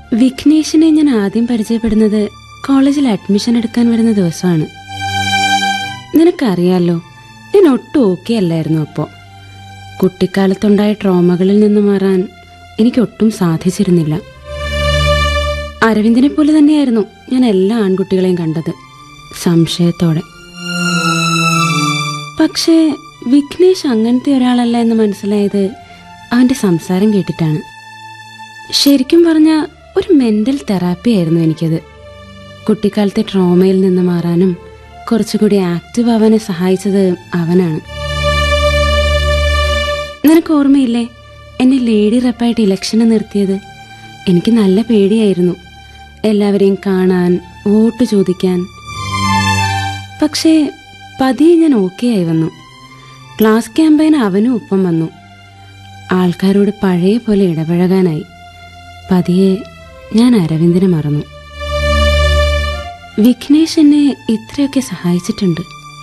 വിഘ്നേഷിനെ ഞാൻ ആദ്യം പരിചയപ്പെടുന്നത് കോളേജിൽ അഡ്മിഷൻ എടുക്കാൻ വരുന്ന ദിവസമാണ്. നിനക്കറിയാലോ, ഞാൻ ഒട്ടും ഓക്കെ അല്ലായിരുന്നു. അപ്പോ കുട്ടിക്കാലത്തുണ്ടായ ട്രോമകളിൽ നിന്ന് മാറാൻ എനിക്കൊട്ടും സാധിച്ചിരുന്നില്ല. അരവിന്ദിനെ പോലെ തന്നെയായിരുന്നു ഞാൻ എല്ലാ ആൺകുട്ടികളെയും കണ്ടത്, സംശയത്തോടെ. പക്ഷേ വിഘ്നേഷ് അങ്ങനത്തെ ഒരാളല്ല എന്ന് മനസ്സിലായത് അവന്റെ സംസാരം കേട്ടിട്ടാണ്. ശരിക്കും പറഞ്ഞ ഒരു മെന്റൽ തെറാപ്പി ആയിരുന്നു എനിക്കത്. കുട്ടിക്കാലത്തെ ട്രോമയിൽ നിന്ന് മാറാനും കുറച്ചുകൂടി ആക്റ്റീവ് ആവാനും സഹായിച്ചത് അവനാണ്. നിനക്ക് ഓർമ്മയില്ലേ എന്നെ ലേഡി റെപ്പായിട്ട് ഇലക്ഷന് നിർത്തിയത്? എനിക്ക് നല്ല പേടിയായിരുന്നു എല്ലാവരെയും കാണാൻ, വോട്ട് ചോദിക്കാൻ. പക്ഷേ പതിയെ ഞാൻ ഓക്കെ ആയി വന്നു. ക്ലാസ് ക്യാമ്പയിന് അവനും ഒപ്പം വന്നു. ആൾക്കാരോട് പഴയ പോലെ ഇടപഴകാനായി. പതിയെ ഞാൻ അരവിന്ദിനെ മറന്നു. വിഘ്നേഷ് എന്നെ ഇത്രയൊക്കെ സഹായിച്ചിട്ടുണ്ട്.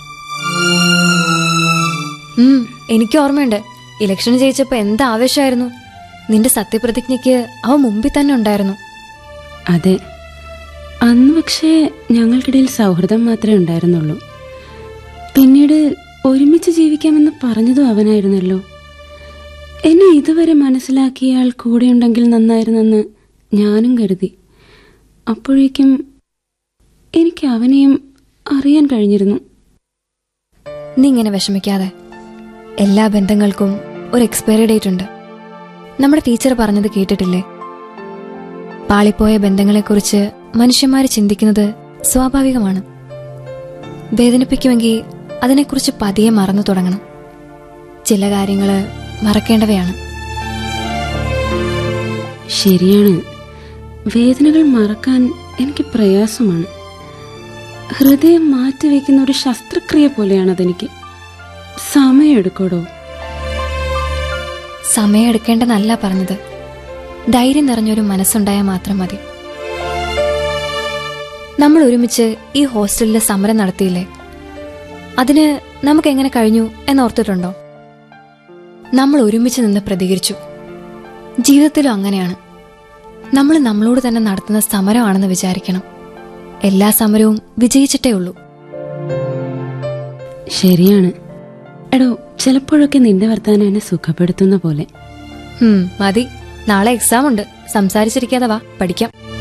എനിക്ക് ഓർമ്മയുണ്ട്, ഇലക്ഷന് ജയിച്ചപ്പോ എന്ത് ആവേശമായിരുന്നു. നിന്റെ സത്യപ്രതിജ്ഞയ്ക്ക് അവ മുമ്പിൽ തന്നെ ഉണ്ടായിരുന്നു. അതെ, അന്ന് പക്ഷേ ഞങ്ങൾക്കിടയിൽ സൗഹൃദം മാത്രമേ ഉണ്ടായിരുന്നുള്ളൂ. പിന്നീട് ഒരുമിച്ച് ജീവിക്കാമെന്ന് പറഞ്ഞതും അവനായിരുന്നല്ലോ. എന്നെ ഇതുവരെ മനസ്സിലാക്കിയ ആൾ കൂടെയുണ്ടെങ്കിൽ നന്നായിരുന്നെന്ന് ഞാനും കരുതി. അപ്പോഴേക്കും എനിക്ക് അവനെയും അറിയാൻ കഴിഞ്ഞിരുന്നു. നീ ഇങ്ങനെ വിഷമിക്കാതെ. എല്ലാ ബന്ധങ്ങൾക്കും ഒരു എക്സ്പയറി ഡേറ്റ് ഉണ്ട്. നമ്മുടെ ടീച്ചർ പറഞ്ഞത് കേട്ടിട്ടില്ലേ? പാളിപ്പോയ ബന്ധങ്ങളെക്കുറിച്ച് മനുഷ്യന്മാര് ചിന്തിക്കുന്നത് സ്വാഭാവികമാണ്. വേദനിപ്പിക്കുമെങ്കിൽ അതിനെക്കുറിച്ച് പതിയെ മറന്നു തുടങ്ങണം. ചില കാര്യങ്ങള് മറക്കേണ്ടവയാണ്. ശരിയാണ്, വേദനകൾ മറക്കാൻ എനിക്ക് പ്രയാസമാണ്. ഹൃദയം മാറ്റിവെക്കുന്ന ഒരു ശസ്ത്രക്രിയ പോലെയാണതെനിക്ക്. സമയമെടുക്കോടോ? സമയമെടുക്കേണ്ടെന്നല്ല പറഞ്ഞത്. ധൈര്യം നിറഞ്ഞൊരു മനസ്സുണ്ടായാൽ മാത്രം മതി. നമ്മൾ ഒരുമിച്ച് ഈ ഹോസ്റ്റലിൽ സമരം നടത്തിയില്ലേ? അതിന് നമുക്ക് എങ്ങനെ കഴിഞ്ഞു എന്നോർത്തിട്ടുണ്ടോ? നമ്മൾ ഒരുമിച്ച് നിന്ന് പ്രതികരിച്ചു. ജീവിതത്തിലും അങ്ങനെയാണ്. നമ്മൾ നമ്മളോട് തന്നെ നടത്തുന്ന സമരമാണെന്ന് വിചാരിക്കണം. എല്ലാ സമരവും വിജയിച്ചിട്ടേ ഉള്ളൂ. ശരിയാണ്. എടോ, ചിലപ്പോഴൊക്കെ നിന്റെ വർത്താനം എന്നെ സുഖപ്പെടുത്തുന്ന പോലെ. മതി, നാളെ എക്സാം ഉണ്ട്. സംസാരിച്ചിരിക്കാതെ വാ, പഠിക്കാം.